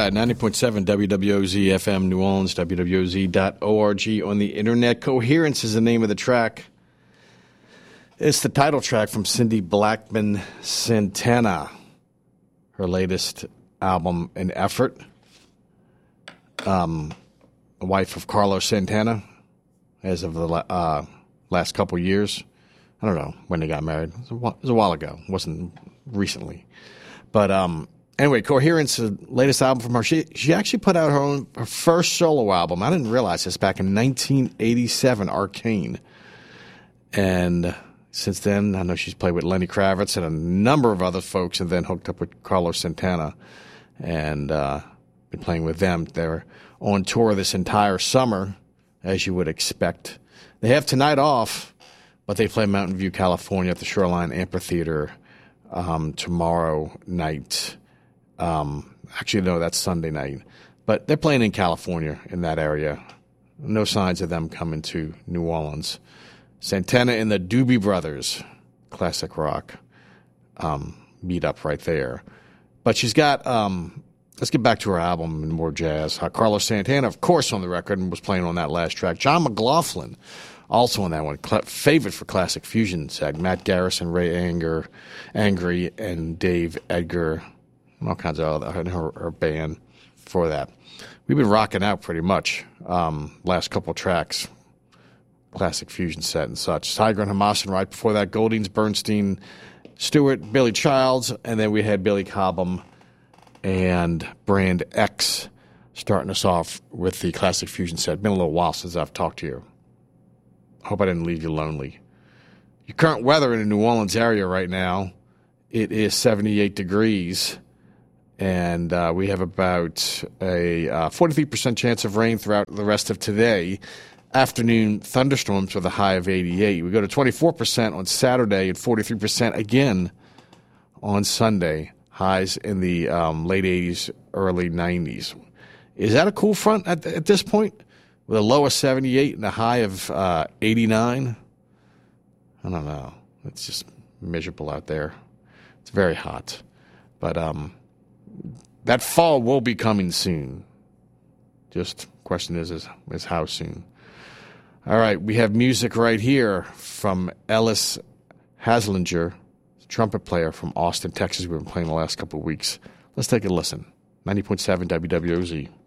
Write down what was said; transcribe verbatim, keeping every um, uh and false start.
right, ninety point seven W W O Z F M New Orleans, W W O Z dot org on the internet. Coherence is the name of the track. It's the title track from Cindy Blackman Santana, her latest album and effort. Um, the wife of Carlos Santana, as of the uh, last couple years. I don't know when they got married. It was a while, it was a while ago. It wasn't recently. But um, anyway, Coherence, the latest album from her. She she actually put out her own her first solo album. I didn't realize this back in nineteen eighty-seven, Arcane. And since then, I know she's played with Lenny Kravitz and a number of other folks, and then hooked up with Carlos Santana, and uh, been playing with them. They're on tour this entire summer, as you would expect. They have tonight off, but they play Mountain View, California at the Shoreline Amphitheater um, tomorrow night. Um, actually, no, that's Sunday night. But they're playing in California, in that area. No signs of them coming to New Orleans. Santana and the Doobie Brothers, classic rock, um, meet up right there. But she's got, um, let's get back to her album and more jazz. Uh, Carlos Santana, of course, on the record and was playing on that last track. John McLaughlin, also on that one. Cl- favorite for Classic Fusion sag. Matt Garrison, Ray Anger, Angry, and Dave Edgar, and all kinds of other, her, her band for that. We've been rocking out pretty much um, last couple tracks. Classic Fusion set and such. Tiger and Hamasan right before that. Goldings, Bernstein, Stewart, Billy Childs, and then we had Billy Cobham and Brand X starting us off with the Classic Fusion set. Been a little while since I've talked to you. Hope I didn't leave you lonely. Your current weather in the New Orleans area right now, it is seventy-eight degrees, and uh, we have about a uh, forty-three percent chance of rain throughout the rest of today. Afternoon thunderstorms with a high of eighty-eight. We go to twenty-four percent on Saturday and forty-three percent again on Sunday. Highs in the um, late eighties, early nineties. Is that a cool front at, at this point? With a low of seventy-eight and a high of uh, eighty-nine? I don't know. It's just miserable out there. It's very hot. But um, that fall will be coming soon. Just question is, is, is how soon. All right, we have music right here from Ellis Haslinger, trumpet player from Austin, Texas. We've been playing the last couple of weeks. Let's take a listen. ninety point seven W W O Z.